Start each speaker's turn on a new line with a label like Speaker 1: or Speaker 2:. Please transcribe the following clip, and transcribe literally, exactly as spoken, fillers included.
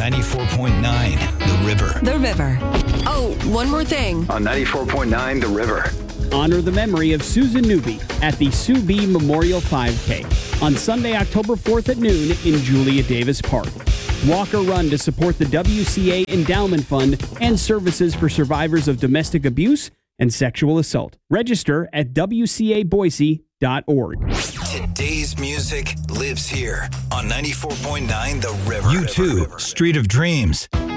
Speaker 1: ninety-four point nine The River.
Speaker 2: The River. Oh, one more thing.
Speaker 3: On ninety-four point nine The River.
Speaker 4: Honor the memory of Susan Newby at the Sue B Memorial five K on Sunday, October fourth at noon in Julia Davis Park. Walk or run to support the W C A Endowment Fund and services for survivors of domestic abuse and sexual assault. Register at w c a boise dot org.
Speaker 1: Today's music lives here on ninety-four point nine The River.
Speaker 5: U two, Street of Dreams.